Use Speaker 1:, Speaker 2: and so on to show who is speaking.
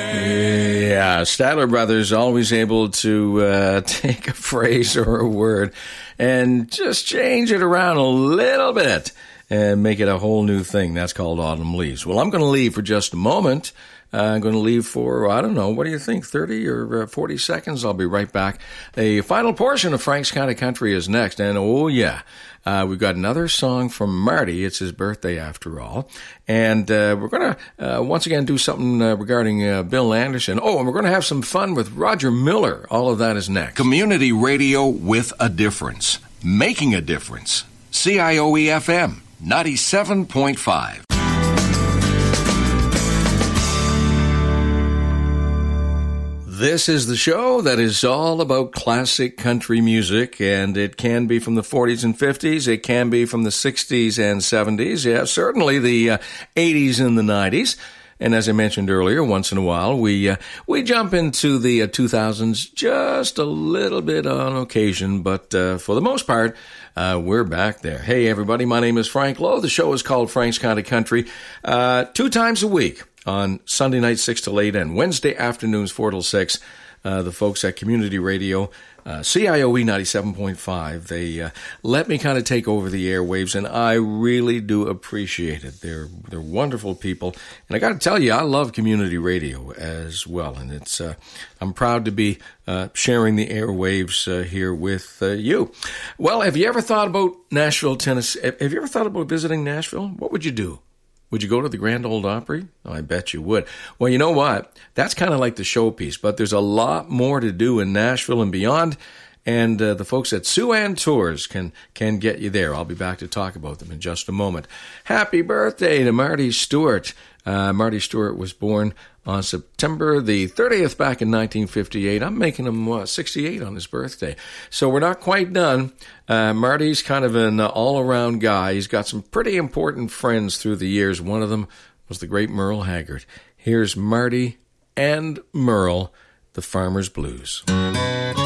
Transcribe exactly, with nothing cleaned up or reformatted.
Speaker 1: Yeah, Statler Brothers always able to uh, take a phrase or a word and just change it around a little bit and make it a whole new thing. That's called Autumn Leaves. Well, I'm going to leave for just a moment. Uh, I'm going to leave for, I don't know, what do you think, thirty or uh, forty seconds? I'll be right back. A final portion of Frank's Kind of Country is next. And, oh, yeah, uh, we've got another song from Marty. It's his birthday, after all. And uh, we're going to, uh, once again, do something uh, regarding uh, Bill Anderson. Oh, and we're going to have some fun with Roger Miller. All of that is next.
Speaker 2: Community radio with a difference. Making a difference. C I O E F M, ninety-seven point five.
Speaker 1: This is the show that is all about classic country music, and it can be from the forties and fifties, it can be from the sixties and seventies, yeah, certainly the uh, eighties and the nineties. And as I mentioned earlier, once in a while, we uh, we jump into the uh, two thousands just a little bit on occasion, but uh, for the most part, uh, we're back there. Hey, everybody, my name is Frank Lowe. The show is called Frank's Kind of Country, uh, two times a week. On Sunday night, six till eight, and Wednesday afternoons, four till six. Uh, the folks at Community Radio, uh, C I O E ninety-seven point five, they uh, let me kind of take over the airwaves, and I really do appreciate it. They're they're wonderful people, and I got to tell you, I love Community Radio as well, and it's uh, I'm proud to be uh, sharing the airwaves uh, here with uh, you. Well, have you ever thought about Nashville, Tennessee? Have you ever thought about visiting Nashville? What would you do? Would you go to the Grand Ole Opry? Oh, I bet you would. Well, you know what? That's kind of like the showpiece, but there's a lot more to do in Nashville and beyond, and uh, the folks at Sue-Ann Tours can can get you there. I'll be back to talk about them in just a moment. Happy birthday to Marty Stewart. Uh, Marty Stewart was born on September the thirtieth back in nineteen fifty-eight. I'm making him uh, sixty-eight on his birthday. So we're not quite done. Uh, Marty's kind of an uh, all-around guy. He's got some pretty important friends through the years. One of them was the great Merle Haggard. Here's Marty and Merle, the Farmer's Blues.